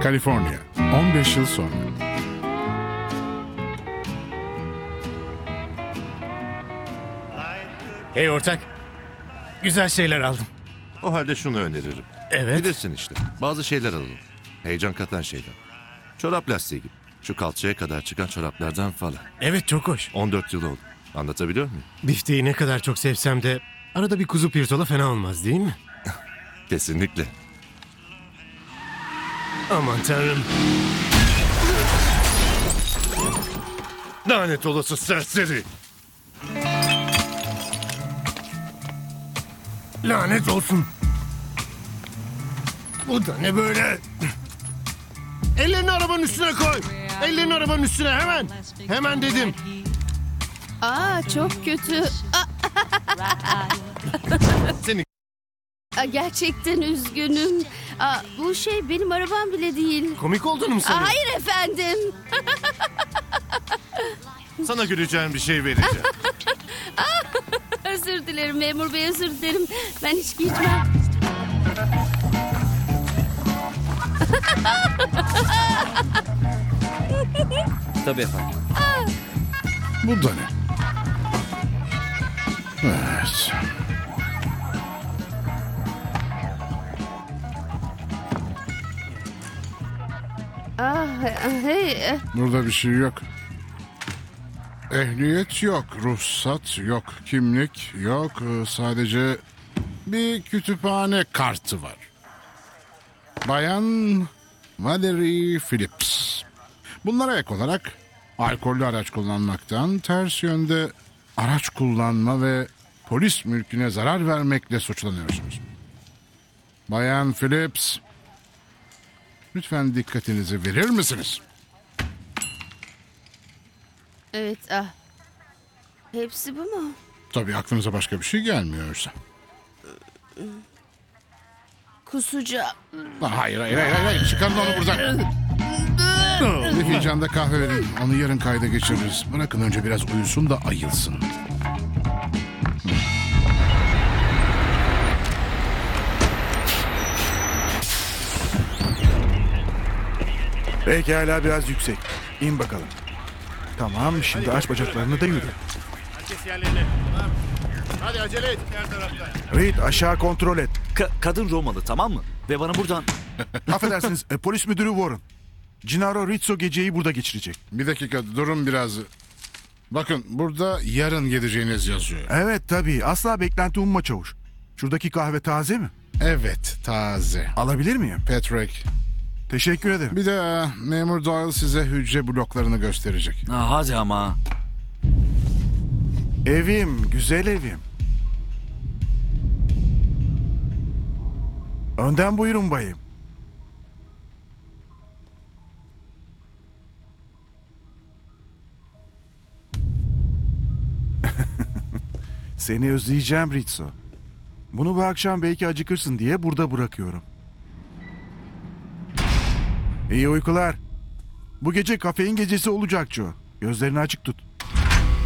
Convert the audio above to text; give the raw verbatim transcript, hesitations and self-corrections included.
Kaliforniya, on beş yıl sonra. Hey ortak. Güzel şeyler aldım. O halde şunu öneririm. Evet. Bilirsin işte. Bazı şeyler alalım. Heyecan katan şeyler. Çorap lastiği gibi. Şu kalçaya kadar çıkan çoraplardan falan. Evet, çok hoş. on dört yıl oldu. Anlatabiliyor muyum? Bifteği ne kadar çok sevsem de arada bir kuzu pirzola fena olmaz değil mi? Kesinlikle. Aman tanrım. Lanet olası serseri. Lanet olsun. Bu da ne böyle? Ellerini arabanın üstüne koy. Ellerini arabanın üstüne hemen. Hemen dedim. Aa, çok kötü. Aa, Seni aa, gerçekten üzgünüm. Aa, bu şey benim arabam bile değil. komik olduğunu mu Aa, sanıyorsun? hayır efendim. Sana güleceğim bir şey vereceğim. Özür dilerim memur bey, özür dilerim. Ben içki içmem. Tabii efendim. Bu da ne? Evet. Ah, hey, eh, Burada bir şey yok. Ehliyet yok, ruhsat yok, kimlik yok. Ee, Sadece bir kütüphane kartı var. Bayan Valerie Phillips. Bunlara ek olarak alkollü araç kullanmaktan, ters yönde araç kullanma ve polis mülküne zarar vermekle suçlanıyorsunuz. Bayan Phillips, lütfen dikkatinizi verir misiniz? evet, ah. Hepsi bu mu? Tabii aklınıza başka bir şey gelmiyorsa. Kusacağım. Hayır, hayır, hayır, hayır. Çıkarın onu buradan. Bir fincan da kahve verin. Onu yarın kayda geçiririz. Bırakın önce biraz uyusun da ayılsın. Belki hala biraz yüksek. İn bakalım. Tamam, şimdi aç bacaklarını da yürü. Herkes yerlerine. Hadi acele et. Her taraftan. Reed, aşağı kontrol et. Ka- kadın Romalı, tamam mı? Ve bana buradan... Affedersiniz, e, polis müdürü Warren. Gennaro Rizzo geceyi burada geçirecek. Bir dakika durun biraz. Bakın burada yarın gideceğiniz yazıyor. Evet tabii, asla beklenti umma çavuş. Şuradaki kahve taze mi? Evet, taze. Alabilir miyim? Patrick. Teşekkür ederim. Bir de e, Memur Doyle size hücre bloklarını gösterecek. Ha, hadi ama. Evim, güzel evim. Önden buyurun bayım. Seni özleyeceğim Rizzo. Bunu bu akşam belki acıkırsın diye burada bırakıyorum. İyi uykular. Bu gece kafein gecesi olacak Joe. Gözlerini açık tut.